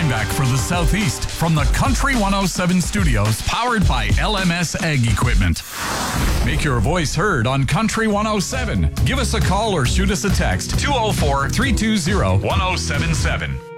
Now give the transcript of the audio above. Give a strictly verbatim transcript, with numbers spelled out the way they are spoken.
Steinbach for the Southeast from the Country one oh seven studios, powered by L M S Ag Equipment. Make your voice heard on Country one oh seven. Give us a call or shoot us a text, two oh four, three two zero, one oh seven seven.